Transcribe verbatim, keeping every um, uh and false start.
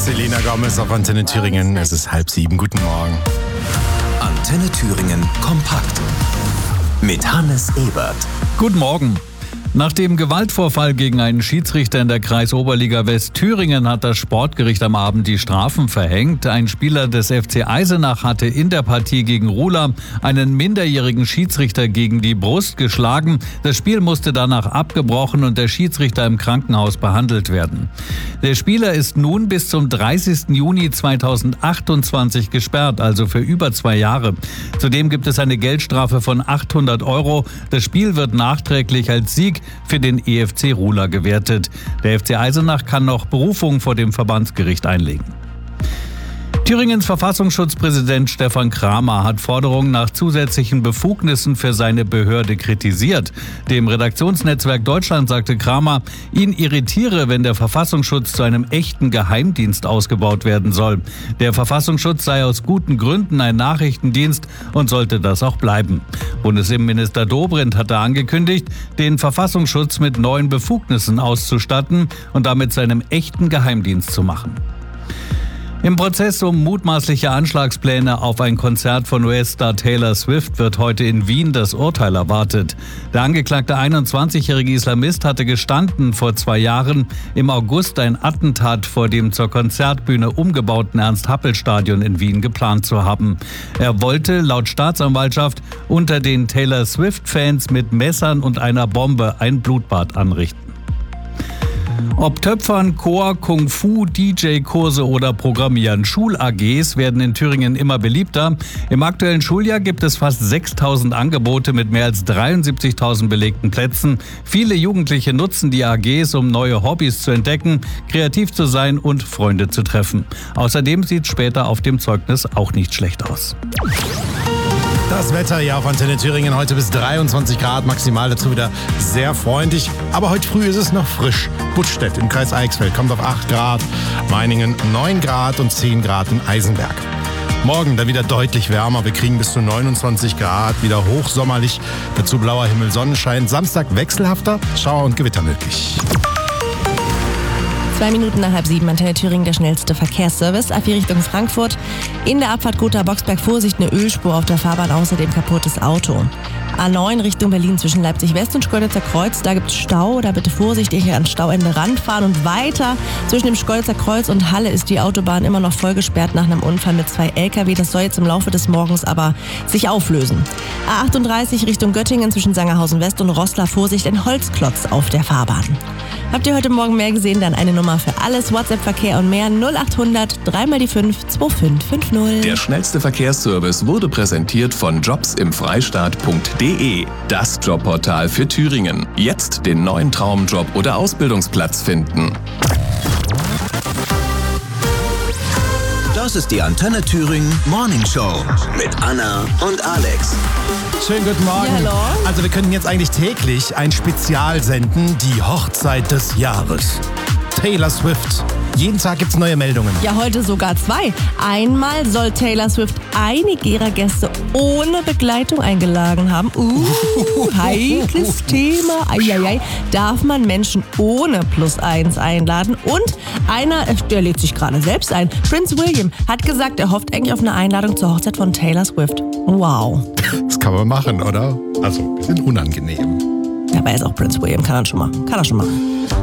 Selena Gomez auf Antenne Thüringen. Es ist halb sieben. Guten Morgen. Antenne Thüringen kompakt mit Hannes Ebert. Guten Morgen. Nach dem Gewaltvorfall gegen einen Schiedsrichter in der Kreisoberliga Westthüringen hat das Sportgericht am Abend die Strafen verhängt. Ein Spieler des F C Eisenach hatte in der Partie gegen Ruhla einen minderjährigen Schiedsrichter gegen die Brust geschlagen. Das Spiel musste danach abgebrochen und der Schiedsrichter im Krankenhaus behandelt werden. Der Spieler ist nun bis zum dreißigsten Juni zweitausendachtundzwanzig gesperrt, also für über zwei Jahre. Zudem gibt es eine Geldstrafe von achthundert Euro. Das Spiel wird nachträglich als Sieg für den E F C Ruhla gewertet. Der F C Eisenach kann noch Berufung vor dem Verbandsgericht einlegen. Thüringens Verfassungsschutzpräsident Stefan Kramer hat Forderungen nach zusätzlichen Befugnissen für seine Behörde kritisiert. Dem Redaktionsnetzwerk Deutschland sagte Kramer, ihn irritiere, wenn der Verfassungsschutz zu einem echten Geheimdienst ausgebaut werden soll. Der Verfassungsschutz sei aus guten Gründen ein Nachrichtendienst und sollte das auch bleiben. Bundesinnenminister Dobrindt hatte angekündigt, den Verfassungsschutz mit neuen Befugnissen auszustatten und damit zu einem echten Geheimdienst zu machen. Im Prozess um mutmaßliche Anschlagspläne auf ein Konzert von U S-Star Taylor Swift wird heute in Wien das Urteil erwartet. Der angeklagte einundzwanzigjährige Islamist hatte gestanden, vor zwei Jahren im August ein Attentat vor dem zur Konzertbühne umgebauten Ernst-Happel-Stadion in Wien geplant zu haben. Er wollte laut Staatsanwaltschaft unter den Taylor Swift-Fans mit Messern und einer Bombe ein Blutbad anrichten. Ob Töpfern, Chor, Kung-Fu, D J-Kurse oder Programmieren, Schul-A Gs werden in Thüringen immer beliebter. Im aktuellen Schuljahr gibt es fast sechstausend Angebote mit mehr als dreiundsiebzigtausend belegten Plätzen. Viele Jugendliche nutzen die A Gs, um neue Hobbys zu entdecken, kreativ zu sein und Freunde zu treffen. Außerdem sieht es später auf dem Zeugnis auch nicht schlecht aus. Das Wetter hier auf Antenne Thüringen heute bis dreiundzwanzig Grad, maximal dazu wieder sehr freundlich. Aber heute früh ist es noch frisch. Buttstedt im Kreis Eichsfeld kommt auf acht Grad, Meiningen neun Grad und zehn Grad in Eisenberg. Morgen dann wieder deutlich wärmer, wir kriegen bis zu neunundzwanzig Grad, wieder hochsommerlich, dazu blauer Himmel, Sonnenschein. Samstag wechselhafter, Schauer und Gewitter möglich. Zwei Minuten nach halb sieben, Antenne Thüringen, der schnellste Verkehrsservice. A vier Richtung Frankfurt. In der Abfahrt Gotha-Boxberg Vorsicht, eine Ölspur auf der Fahrbahn, außerdem kaputtes Auto. A neun Richtung Berlin zwischen Leipzig-West und Schkeuditzer Kreuz. Da gibt es Stau, da bitte vorsichtig an Stauende ranfahren. Und weiter zwischen dem Schkeuditzer Kreuz und Halle ist die Autobahn immer noch voll gesperrt nach einem Unfall mit zwei L K W. Das soll jetzt im Laufe des Morgens aber sich auflösen. A achtunddreißig Richtung Göttingen zwischen Sangerhausen West und Roßla. Vorsicht, ein Holzklotz auf der Fahrbahn. Habt ihr heute Morgen mehr gesehen? Dann eine Nummer für alles, WhatsApp-Verkehr und mehr null achthundert drei mal die fünf zwei fünf fünf null. Der schnellste Verkehrsservice wurde präsentiert von jobs im freistaat punkt de. Das Jobportal für Thüringen. Jetzt den neuen Traumjob oder Ausbildungsplatz finden. Das ist die Antenne Thüringen Morning Show mit Anna und Alex. Schönen guten Morgen. Ja, hallo. Also wir können jetzt eigentlich täglich ein Spezial senden, die Hochzeit des Jahres. Taylor Swift. Jeden Tag gibt's neue Meldungen. Ja, heute sogar zwei. Einmal soll Taylor Swift einige ihrer Gäste ohne Begleitung eingeladen haben. Uh, heikles Thema. Eieiei. Darf man Menschen ohne Plus eins einladen? Und einer, der lädt sich gerade selbst ein. Prince William hat gesagt, er hofft eigentlich auf eine Einladung zur Hochzeit von Taylor Swift. Wow. Das kann man machen, oder? Also, ein bisschen unangenehm. Ja, aber er ist auch Prince William. Kann er schon machen. Kann er schon machen.